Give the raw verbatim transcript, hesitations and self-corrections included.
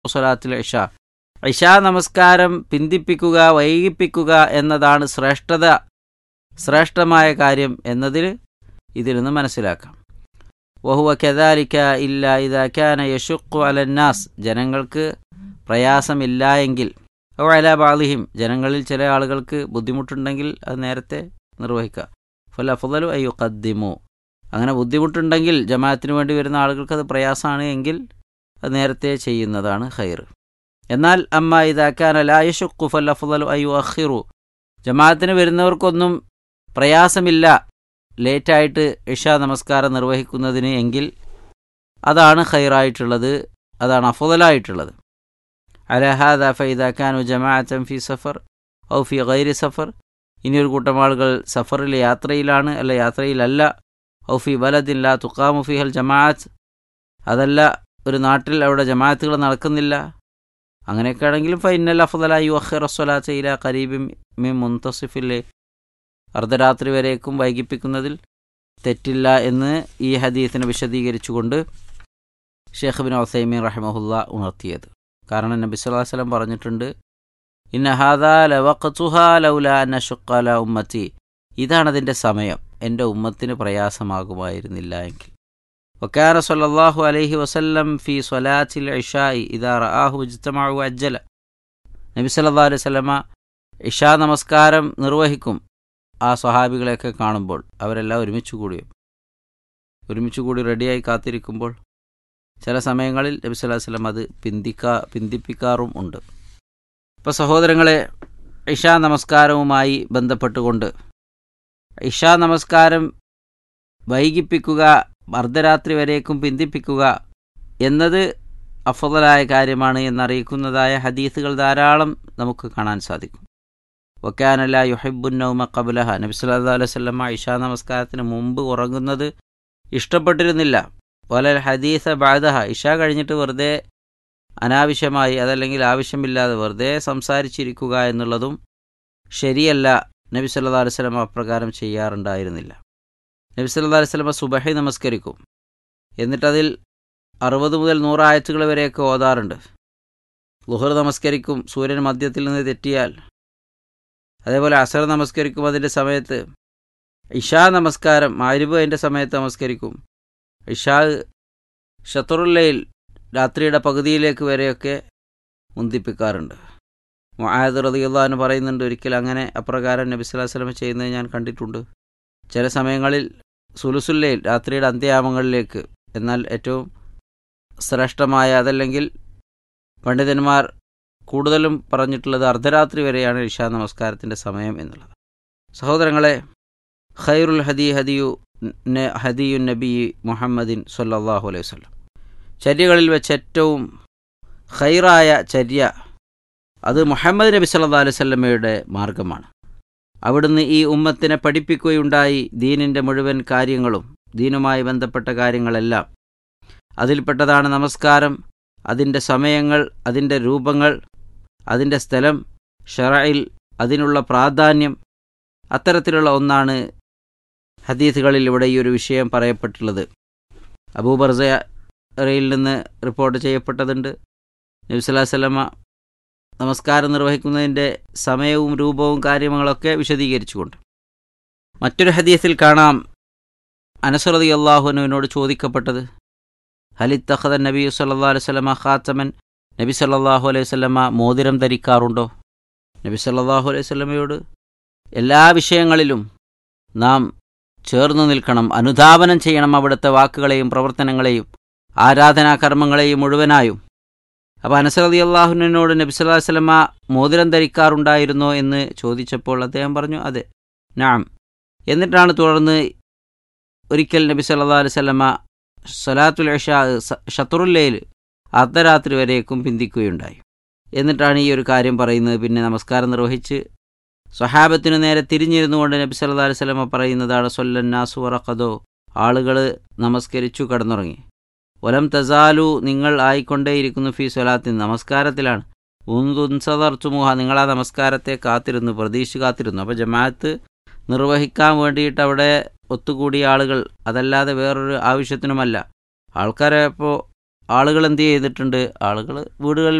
സ്വലാത്തുൽ ഇശാ, ഇശാ നമസ്കാരം പിന്തിപ്പിക്കുക, വൈകിപ്പിക്കുക എന്നതാണ് ശ്രേഷ്ഠത, ശ്രേഷ്ഠമായ കാര്യം എന്നതിൽ ഇതിൽ നിന്ന് മനസ്സിലാക്കാം. വഹുവ കദാലിക ഇല്ലാ ഇദാ കാന യശുഖു അലന്നാസ്, ജനങ്ങൾക്ക് പ്രയാസമില്ല എങ്കിൽ, ഔ അലാ ബഅദിഹിം, ജനങ്ങളിൽ ചില ആളുകൾക്ക് ബുദ്ധിമുട്ടുണ്ടെങ്കിൽ അത് നേരത്തെ നിർവഹിക്കുക. ഫൽ അഫ്ളലു അൻ യുഖദ്ദിമു, അങ്ങനെ ബുദ്ധിമുട്ടുണ്ടെങ്കിൽ ജമാഅത്തിന് വേണ്ടി വരുന്ന ആളുകൾക്ക് അത് പ്രയാസമാണ് എങ്കിൽ അത് നേരത്തെ ചെയ്യുന്നതാണ് ഖൈർ. എന്നാൽ അമ്മ ഇദാ കാന ലാ യശുഖു ഫൽ അഫ്ളലു അൻ യുഅഖിറു, ജമാഅത്തിന് വരുന്നവർക്കൊന്നും പ്രയാസമില്ല ലേറ്റായിട്ട് ഇശാ നമസ്കാരം നിർവഹിക്കുന്നതിന് എങ്കിൽ അതാണ് ഖൈറായിട്ടുള്ളത്, അതാണ് അഫ്ളലായിട്ടുള്ളത്. അലാ ഹാദാ ഫഇദാ കാനു ജമാഅത്തൻ ഫി സഫർ ഔ ഫി ഗൈരി സഫർ, ഇനിയൊരു കൂട്ടം ആളുകൾ സഫറിൽ യാത്രയിലാണ്, അല്ല യാത്രയിലല്ല, ഔ ഫി ബലദിൻ ലാ തുഖാമു ഫിഹൽ ജമാഅത്ത്, അതല്ല ഒരു നാട്ടിൽ അവിടെ ജമാഅത്തുകൾ നടക്കുന്നില്ല, അങ്ങനെയൊക്കെ ആണെങ്കിലും ഫഇന്നൽ അഫ്ളല യുഅഖിറു സ്വലാത്ത ഇലാ ഖരീബിൻ മിൻ മുൻതസിഫിൽ ലൈൽ, അർദ്ധരാത്രി വരേക്കും വൈകിപ്പിക്കുന്നതിൽ തെറ്റില്ല എന്ന് ഈ ഹദീസിനെ വിശദീകരിച്ചുകൊണ്ട് ഷെയ്ഖ് ഇബ്നു ഉസൈമീൻ റഹിമഹുല്ലാ ഉണർത്തിയത്. കാരണം നബി സല്ലല്ലാഹു അലൈഹി വസല്ലം പറഞ്ഞിട്ടുണ്ട്, ഇന്ന ഹാദാ ലവഖതുഹാ ലൗലാ അൻ അശുഖ്ഖ അലാ ഉമ്മത്തി, ഇതാണതിൻ്റെ സമയം, എൻ്റെ ഉമ്മത്തിന് പ്രയാസമാകുമായിരുന്നില്ല എങ്കിൽ. വകാന സ്വല്ലല്ലാഹു അലൈഹി വസല്ലം ഫി സ്വലാത്തിൽ ഇശാഇ ഇദാ റആഹു ഇജ്തമഉ അജ്ജല, നബി സല്ലല്ലാഹു അലൈഹി വസല്ലമ ഇശാ നമസ്കാരം നിർവഹിക്കും ആ സ്വഹാബികളെയൊക്കെ കാണുമ്പോൾ, അവരെല്ലാം ഒരുമിച്ച് കൂടിയും ഒരുമിച്ച് കൂടി റെഡിയായി കാത്തിരിക്കുമ്പോൾ ചില സമയങ്ങളിൽ നബി സല്ലല്ലാഹു അലൈഹി വസല്ലം അത് പിന്തിക്കാ പിന്തിപ്പിക്കാറും ഉണ്ട്. ഇപ്പോൾ സഹോദരങ്ങളെ, ഇശാ നമസ്കാരവുമായി ബന്ധപ്പെട്ടുകൊണ്ട് ഇശാ നമസ്കാരം വൈകിപ്പിക്കുക, അർദ്ധരാത്രി വരേക്കും പിന്തിപ്പിക്കുക എന്നത് അഫ്ളലായ കാര്യമാണ് എന്നറിയിക്കുന്നതായ ഹദീസുകൾ ധാരാളം നമുക്ക് കാണാൻ സാധിക്കും. വകാന ലാ യുഹിബ്ബുൻ നൗമ ഖബ്ലഹ, നബി സല്ലല്ലാഹു അലൈഹി വസല്ലം ഇശാ നമസ്കാരത്തിന് മുമ്പ് ഉറങ്ങുന്നത് ഇഷ്ടപ്പെട്ടിരുന്നില്ല. വലൽ ഹദീസ ബഅദഹ, ഇശാ കഴിഞ്ഞിട്ട് വെറുതെ അനാവശ്യമായി അതല്ലെങ്കിൽ ആവശ്യമില്ലാതെ വെറുതെ സംസാരിച്ചിരിക്കുക എന്നുള്ളതും ശരിയല്ല. നബി സല്ലല്ലാഹു അലൈഹി വസല്ലം അപ്രകാരം ചെയ്യാറുണ്ടായിരുന്നില്ല. നബി സല്ലല്ലാഹു അലൈഹി വസല്ലം സുബഹി നമസ്കരിക്കും, എന്നിട്ടതിൽ അറുപത് മുതൽ നൂറ് ആയത്തുകൾ വരെയൊക്കെ ഓതാറുണ്ട്. ളുഹർ നമസ്കരിക്കും സൂര്യൻ മധ്യത്തിൽ നിന്ന് തെറ്റിയാൽ, അതേപോലെ അസർ നമസ്കരിക്കും അതിൻ്റെ സമയത്ത്, ഇശാ നമസ്കാരം മഗ്‌രിബ് അതിൻ്റെ സമയത്ത് നമസ്കരിക്കും, ഇശാ ശത്റുൽ ലൈൽ രാത്രിയുടെ പകുതിയിലേക്ക് വരെയൊക്കെ മുന്തിപ്പിക്കാറുണ്ട്. മുആദ് റളിയല്ലാഹു അൻഹു പറയുന്നുണ്ട്, ഒരിക്കൽ അങ്ങനെ അപ്രകാരം നബി സല്ലല്ലാഹു അലൈഹി വസല്ലം ചെയ്യുന്നത് ഞാൻ കണ്ടിട്ടുണ്ട്. ചില സമയങ്ങളിൽ സുലുസുൽ ലൈൽ രാത്രിയുടെ അന്ത്യയാമങ്ങളിലേക്ക്, എന്നാൽ ഏറ്റവും ശ്രേഷ്ഠമായ അതല്ലെങ്കിൽ പണ്ഡിതന്മാർ കൂടുതലും പറഞ്ഞിട്ടുള്ളത് അർദ്ധരാത്രി വരെയാണ് ഇശാ നമസ്കാരത്തിൻ്റെ സമയം എന്നുള്ളത്. സഹോദരങ്ങളെ, ഖൈറുൽ ഹദി ഹദിയു ഹദിയു നബി മുഹമ്മദിൻ സ്വല്ലല്ലാഹു അലൈഹി വസല്ലം, ചര്യകളിൽ വെച്ച് ഏറ്റവും ഖൈറായ ചര്യ അത് മുഹമ്മദ് നബി സല്ലല്ലാഹു അലൈഹി വസല്ലമയുടെ മാർഗമാണ്. അവിടുന്ന് ഈ ഉമ്മത്തിനെ പഠിപ്പിക്കുകയുണ്ടായി ദീനിൻ്റെ മുഴുവൻ കാര്യങ്ങളും, ദീനുമായി ബന്ധപ്പെട്ട കാര്യങ്ങളെല്ലാം. അതിൽപ്പെട്ടതാണ് നമസ്കാരം, അതിൻ്റെ സമയങ്ങൾ, അതിൻ്റെ രൂപങ്ങൾ, അതിൻ്റെ സ്ഥലം, ശറഇൽ അതിനുള്ള പ്രാധാന്യം. അത്തരത്തിലുള്ള ഒന്നാണ് ഹദീസുകളിൽ ഇവിടെ ഈ ഒരു വിഷയം പറയപ്പെട്ടുള്ളത്. അബൂ ബർസയിൽ നിന്ന് റിപ്പോർട്ട് ചെയ്യപ്പെട്ടതുണ്ട്, നബി സല്ലല്ലാഹു അലൈഹി വസല്ലമ നമസ്കാരം നിർവഹിക്കുന്നതിൻ്റെ സമയവും രൂപവും കാര്യങ്ങളൊക്കെ വിശദീകരിച്ചുകൊണ്ട്. മറ്റൊരു ഹദീസിൽ കാണാം, അനസ് റളിയല്ലാഹു അൻഹുവിനോട് ചോദിക്കപ്പെട്ടത്, ഹലിത്തഖദ നബി സല്ലല്ലാഹു അലൈഹി വസല്ലമ ഖാതമൻ, നബി സല്ലല്ലാഹു അലൈഹി വസല്ലമ മോതിരം ധരിക്കാറുണ്ടോ? നബി സല്ലല്ലാഹു അലൈഹി വസല്ലമയോട് എല്ലാ വിഷയങ്ങളിലും നാം ചേർന്നു നിൽക്കണം, അനുധാവനം ചെയ്യണം അവിടുത്തെ വാക്കുകളെയും പ്രവർത്തനങ്ങളെയും ആരാധനാകർമ്മങ്ങളെയും മുഴുവനായും. അപ്പോൾ അനസ് റളിയല്ലാഹു അൻഹുവിനോട് നബി സല്ലല്ലാഹു അലൈഹി വസല്ലമ മോതിരം ധരിക്കാറുണ്ടായിരുന്നോ എന്ന് ചോദിച്ചപ്പോൾ അദ്ദേഹം പറഞ്ഞു, അതെ, നഅം. എന്നിട്ടാണ് തുടർന്ന് ഒരിക്കൽ നബി സല്ലല്ലാഹു അലൈഹി വസല്ലമ സ്വലാത്തുൽ ഇശാ ശത്റുൽ ലൈൽ അർദ്ധരാത്രി വരേക്കും പിന്തിക്കുകയുണ്ടായി. എന്നിട്ടാണ് ഈ ഒരു കാര്യം പറയുന്നത്. പിന്നെ നമസ്കാരം നിർവഹിച്ച് സ്വഹാബത്തിനു നേരെ തിരിഞ്ഞിരുന്നു കൊണ്ട് നബി സല്ലല്ലാഹു അലൈഹി വസല്ലമ പറയുന്നതാണ്, സ്വല്ലന്നാസു വറഖദോ, ആളുകൾ നമസ്കരിച്ചു കടന്നുറങ്ങി. വലം തസാലു, നിങ്ങൾ ആയിക്കൊണ്ടേയിരിക്കുന്നു ഫി സ്വലാത്തിൻ, നമസ്കാരത്തിലാണ്. ഉൻതുൻസദർതുമുഹ, നിങ്ങൾ ആ നമസ്കാരത്തെ കാത്തിരുന്നു, പ്രതീക്ഷ കാത്തിരുന്നു. അപ്പോൾ ജമാഅത്ത് നിർവഹിക്കാൻ വേണ്ടിയിട്ട് അവിടെ ഒത്തുകൂടിയ ആളുകൾ, അതല്ലാതെ വേറൊരു ആവശ്യത്തിനുമല്ല. ആൾക്കാരെ ഇപ്പോൾ ആളുകൾ എന്ത് ചെയ്തിട്ടുണ്ട്? ആളുകൾ വീടുകളിൽ